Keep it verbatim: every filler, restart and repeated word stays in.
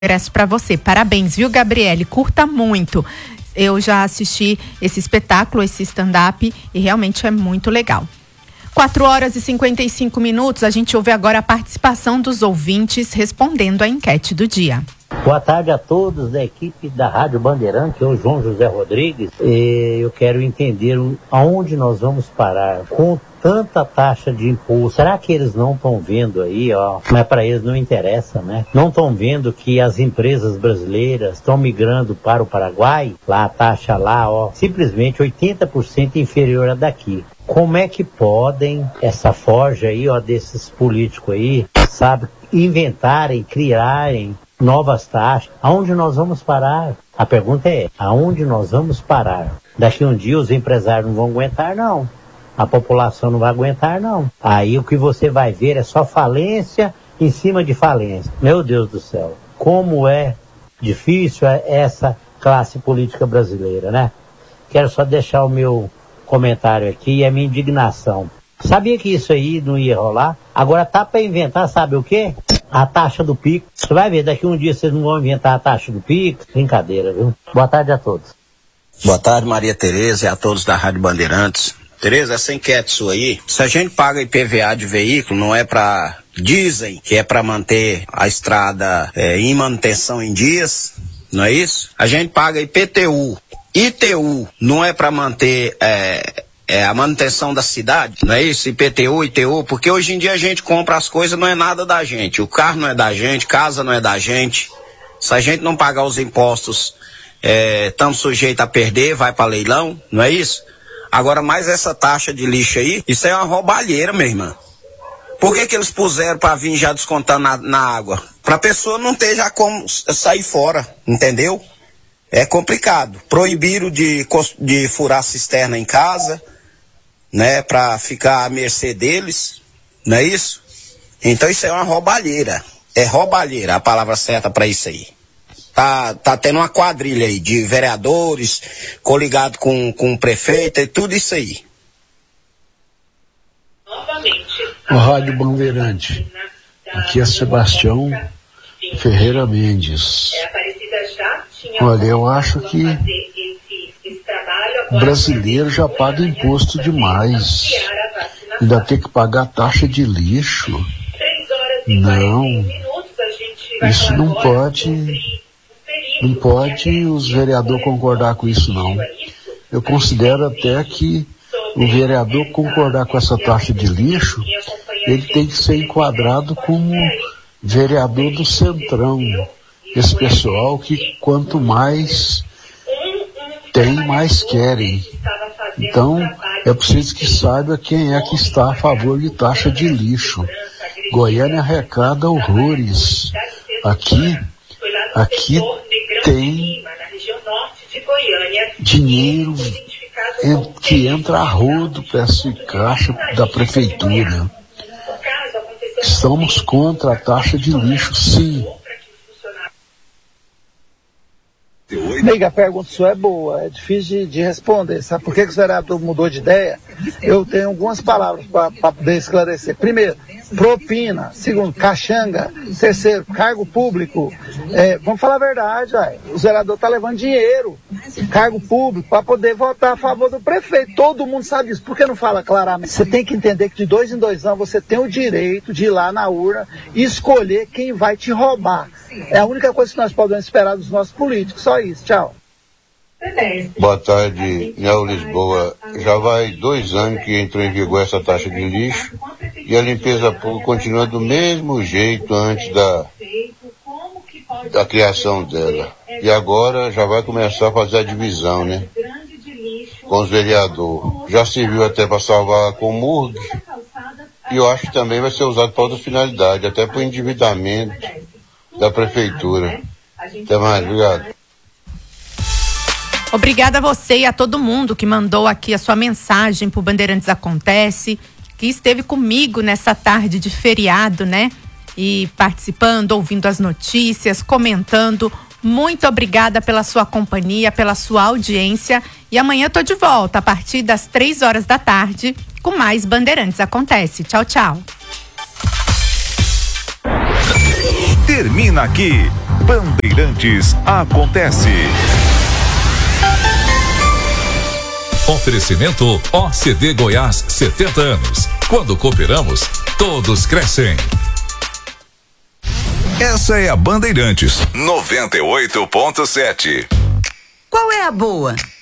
ingresso para você. Parabéns, viu, Gabriele? Curta muito. Eu já assisti esse espetáculo, esse stand-up, e realmente é muito legal. quatro horas e cinquenta e cinco minutos, a gente ouve agora a participação dos ouvintes respondendo à enquete do dia. Boa tarde a todos da equipe da Rádio Bandeirante, eu, João José Rodrigues. Eu quero entender aonde nós vamos parar com tanta taxa de imposto. Será que eles não estão vendo aí, ó? Mas para eles não interessa, né? Não estão vendo que as empresas brasileiras estão migrando para o Paraguai? Lá a taxa lá, ó, simplesmente oitenta por cento inferior a daqui. Como é que podem essa forja aí, ó, desses políticos aí, sabe, inventarem, criarem novas taxas? Aonde nós vamos parar? A pergunta é, aonde nós vamos parar? Daqui um dia os empresários não vão aguentar, não. A população não vai aguentar, não. Aí o que você vai ver é só falência em cima de falência. Meu Deus do céu, como é difícil essa classe política brasileira, né? Quero só deixar o meu comentário aqui e a minha indignação. Sabia que isso aí não ia rolar? Agora tá para inventar, sabe o quê? A taxa do Pix. Você vai ver, daqui um dia vocês não vão inventar a taxa do Pix. Brincadeira, viu? Boa tarde a todos. Boa tarde, Maria Tereza, e a todos da Rádio Bandeirantes. Tereza, essa enquete sua aí, se a gente paga I P V A de veículo, não é para, dizem que é para manter a estrada é, em manutenção em dias, não é isso? A gente paga I P T U, I T U, não é para manter é, é, a manutenção da cidade, não é isso? I P T U, I T U, porque hoje em dia a gente compra as coisas, não é nada da gente, o carro não é da gente, casa não é da gente. Se a gente não pagar os impostos, estamos é, sujeitos a perder, vai para leilão, não é isso? Agora, mais essa taxa de lixo aí, isso é uma roubalheira, minha irmã. Por que que eles puseram para vir já descontando na, na água? Para a pessoa não ter já como sair fora, entendeu? É complicado. Proibiram de, de furar cisterna em casa, né, para ficar à mercê deles, não é isso? Então isso é uma roubalheira. É roubalheira a palavra certa para isso aí. Tá, tá tendo uma quadrilha aí de vereadores, coligado com, com o prefeito e tudo isso aí. O Rádio Bandeirante, aqui é Sebastião Ferreira Mendes. Olha, eu acho que o brasileiro já paga imposto demais. Ainda tem que pagar taxa de lixo. Não, isso não pode... Não pode os vereadores concordar com isso, não. Eu considero até que o vereador concordar com essa taxa de lixo, ele tem que ser enquadrado como vereador do Centrão. Esse pessoal que quanto mais tem, mais querem. Então, é preciso que saiba quem é que está a favor de taxa de lixo. Goiânia arrecada horrores. Aqui, aqui tem dinheiro que entra a rodo para essa caixa da prefeitura. Estamos contra a taxa de lixo, sim. Amiga, a pergunta sua é boa, é difícil de, de responder. Sabe por que, que o vereador mudou de ideia? Eu tenho algumas palavras para poder esclarecer. Primeiro, propina. Segundo, caxanga. Terceiro, cargo público. É, vamos falar a verdade, véio. O vereador está levando dinheiro, cargo público, para poder votar a favor do prefeito. Todo mundo sabe disso. Por que não fala claramente? Você tem que entender que de dois em dois anos você tem o direito de ir lá na urna e escolher quem vai te roubar. É a única coisa que nós podemos esperar dos nossos políticos. Só isso. Tchau. Boa tarde, Neo Lisboa. Já vai dois anos que entrou em vigor essa taxa de lixo e a limpeza pública continua do mesmo jeito antes da, da criação dela. E agora já vai começar a fazer a divisão, né? Com os vereadores. Já serviu até para salvar a Comurg e eu acho que também vai ser usado para outra finalidade, até para o endividamento da prefeitura. Até mais, obrigado. Obrigada a você e a todo mundo que mandou aqui a sua mensagem pro Bandeirantes Acontece, que esteve comigo nessa tarde de feriado, né? E participando, ouvindo as notícias, comentando. Muito obrigada pela sua companhia, pela sua audiência. E amanhã eu tô de volta a partir das três horas da tarde com mais Bandeirantes Acontece. Tchau, tchau. termina aqui. Bandeirantes acontece. Oferecimento O C D Goiás, setenta anos. Quando cooperamos, todos crescem. Essa é a Bandeirantes noventa e oito ponto sete. Qual é a boa?